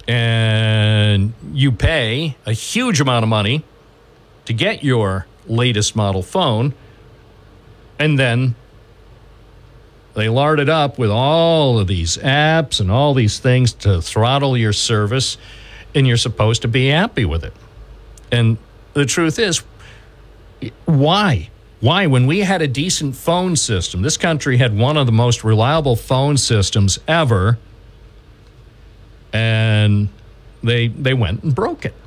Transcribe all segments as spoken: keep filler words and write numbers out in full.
and you pay a huge amount of money to get your latest model phone, and then they lard it up with all of these apps and all these things to throttle your service, and you're supposed to be happy with it. And the truth is, why? Why? When we had a decent phone system, this country had one of the most reliable phone systems ever, and they they went and broke it.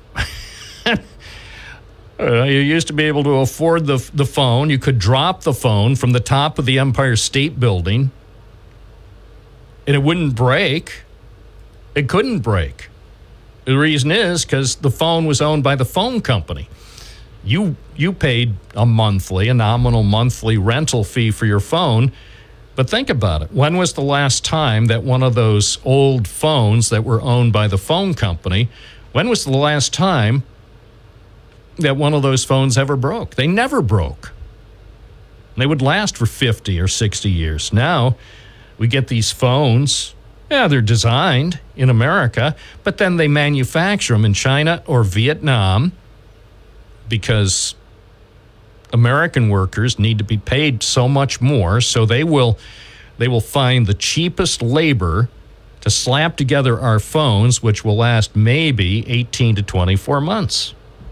Uh, you used to be able to afford the the phone. You could drop the phone from the top of the Empire State Building, and it wouldn't break. It couldn't break. The reason is because the phone was owned by the phone company. You you paid a monthly, a nominal monthly rental fee for your phone. But think about it. When was the last time that one of those old phones that were owned by the phone company, when was the last time that one of those phones ever broke? They never broke. They would last for fifty or sixty years. Now we get these phones. Yeah, they're designed in America, but then they manufacture them in China or Vietnam because American workers need to be paid so much more, so they will they will find the cheapest labor to slap together our phones, which will last maybe eighteen to twenty-four months.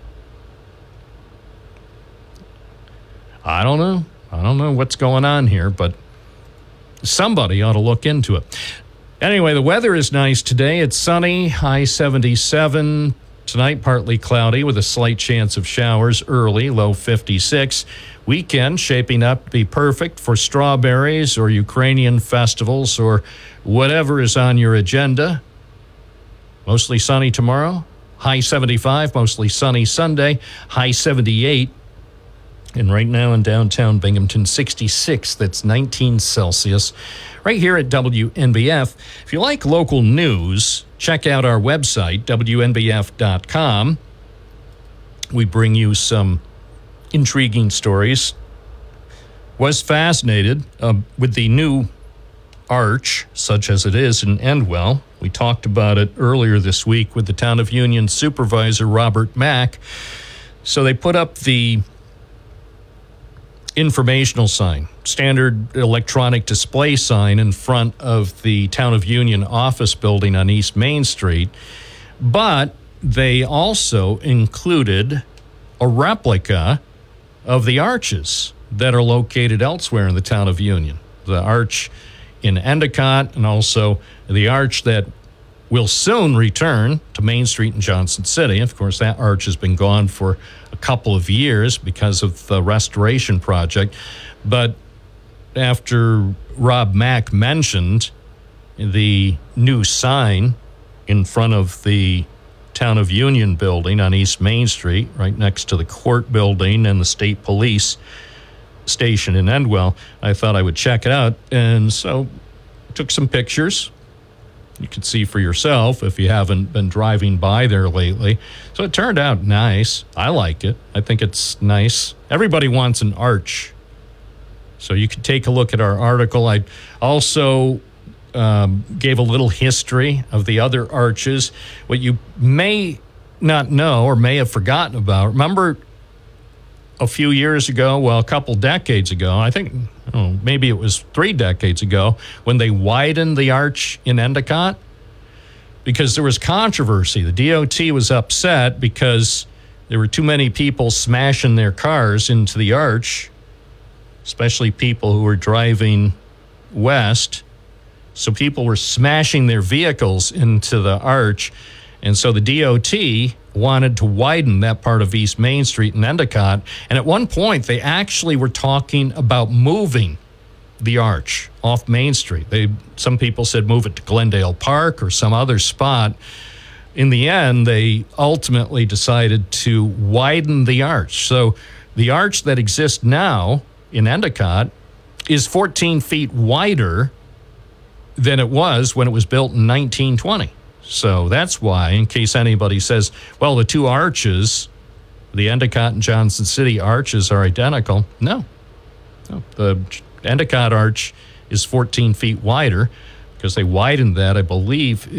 I don't know. I don't know what's going on here, but somebody ought to look into it. Anyway, the weather is nice today. It's sunny, high seventy-seven. Tonight, partly cloudy with a slight chance of showers early, low fifty-six. Weekend shaping up to be perfect for strawberries or Ukrainian festivals or whatever is on your agenda. Mostly sunny tomorrow, high seventy-five. Mostly sunny Sunday, high seventy-eight. And right now in downtown Binghamton, sixty-six. That's nineteen Celsius. Right here at W N B F. If you like local news, check out our website, W N B F dot com. We bring you some intriguing stories. Was fascinated uh, with the new arch, such as it is in Endwell. We talked about it earlier this week with the Town of Union Supervisor, Robert Mack. So they put up the informational sign, standard electronic display sign in front of the Town of Union office building on East Main Street. But they also included a replica of the arches that are located elsewhere in the Town of Union. The arch in Endicott and also the arch that will soon return to Main Street in Johnson City. Of course, that arch has been gone for a couple of years because of the restoration project. But after Rob Mack mentioned the new sign in front of the Town of Union building on East Main Street, right next to the court building and the state police station in Endwell, I thought I would check it out. And so took some pictures. You can see for yourself if you haven't been driving by there lately. So it turned out nice. I like it. I think it's nice. Everybody wants an arch. So you can take a look at our article. I also um, gave a little history of the other arches. What you may not know or may have forgotten about. Remember a few years ago, well, a couple decades ago, I think oh, maybe it was three decades ago, when they widened the arch in Endicott? Because there was controversy. The D O T was upset because there were too many people smashing their cars into the arch, especially people who were driving west. So people were smashing their vehicles into the arch. And so the D O T wanted to widen that part of East Main Street in Endicott. And at one point, they actually were talking about moving the arch off Main Street. They, some people said move it to Glendale Park or some other spot. In the end, they ultimately decided to widen the arch. So the arch that exists now in Endicott is fourteen feet wider than it was when it was built in nineteen twenty. So that's why, in case anybody says, well, the two arches, the Endicott and Johnson City arches are identical. No. no. The Endicott arch is fourteen feet wider because they widened that, I believe,